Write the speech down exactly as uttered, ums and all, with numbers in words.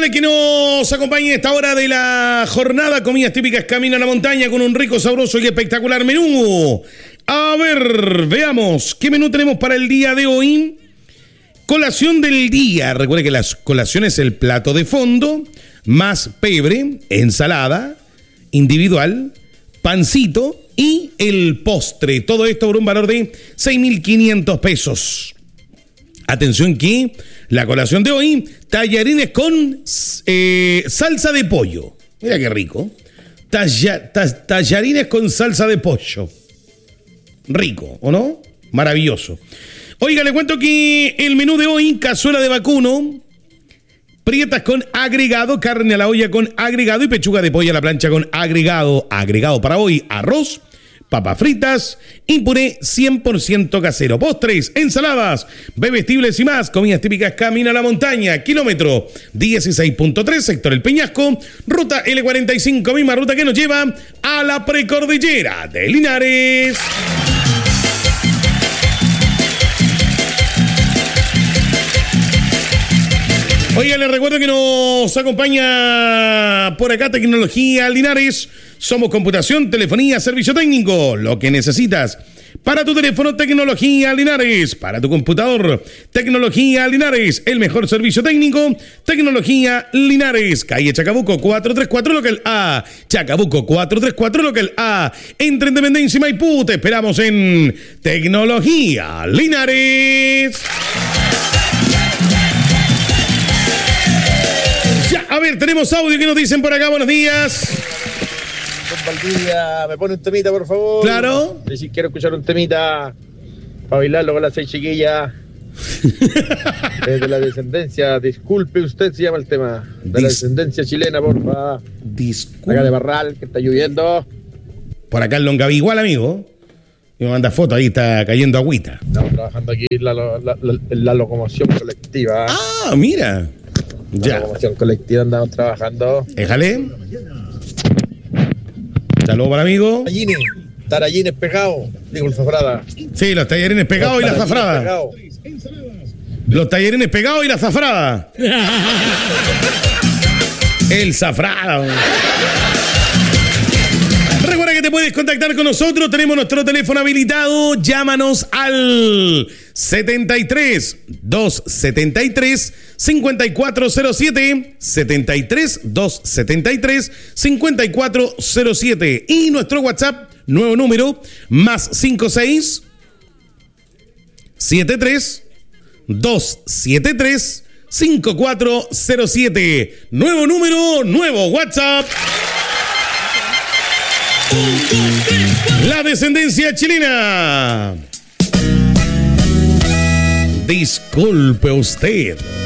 dale que nos acompañe a esta hora de la jornada. Comidas típicas Camino a la Montaña con un rico, sabroso y espectacular menú. A ver, veamos qué menú tenemos para el día de hoy. Colación del día. Recuerde que la colación es el plato de fondo, más pebre, ensalada individual, pancito y el postre. Todo esto por un valor de seis mil quinientos pesos. Atención que la colación de hoy, tallarines con eh, salsa de pollo. Mira qué rico. Talla, ta, tallarines con salsa de pollo. Rico, ¿o no? Maravilloso. Oiga, le cuento que el menú de hoy, cazuela de vacuno, prietas con agregado, carne a la olla con agregado y pechuga de pollo a la plancha con agregado. Agregado para hoy, arroz, papas fritas y puré cien por ciento casero. Postres, ensaladas, bebestibles y más. Comidas típicas Camino a la Montaña. Kilómetro dieciséis punto tres, sector El Peñasco. Ruta L cuarenta y cinco, misma ruta que nos lleva a la precordillera de Linares. Oiga, les recuerdo que nos acompaña por acá Tecnología Linares. Somos computación, telefonía, servicio técnico. Lo que necesitas para tu teléfono, Tecnología Linares. Para tu computador, Tecnología Linares. El mejor servicio técnico, Tecnología Linares. Calle Chacabuco cuatrocientos treinta y cuatro, local A. Chacabuco cuatrocientos treinta y cuatro, local A. Entre Independencia y Maipú. Te esperamos en Tecnología Linares. A ver, tenemos audio que nos dicen por acá. Buenos días. Don Valdivia, ¿me pone un temita, por favor? Claro. Si quiero escuchar un temita para bailarlo con las seis chiquillas. De la descendencia, disculpe usted, se llama el tema. De Dis- la descendencia chilena, porfa. Disculpe. Acá de Barral, que está lloviendo. Por acá en Longaví igual, amigo. Y me manda foto, ahí está cayendo agüita. Estamos trabajando aquí en la, la, la, la, la locomoción colectiva. Ah, mira. La Ya. locomoción colectiva andamos trabajando. Déjale. Saludos para amigo. Tarallines, tarallines pegados, digo el zafrada. Sí, los tallarines pegados y la zafrada. Pegados. Los tallarines pegados y la zafrada. El zafrada. Recuerda que te puedes contactar con nosotros. Tenemos nuestro teléfono habilitado. Llámanos al setenta y tres, doscientos setenta y tres, cincuenta y cuatro cero siete. setenta y tres, doscientos setenta y tres, cincuenta y cuatro cero siete. Y nuestro WhatsApp, nuevo número, más cincuenta y seis, setenta y tres, doscientos setenta y tres, cincuenta y cuatro cero siete. Nuevo número, nuevo WhatsApp. La descendencia chilena. Disculpe usted.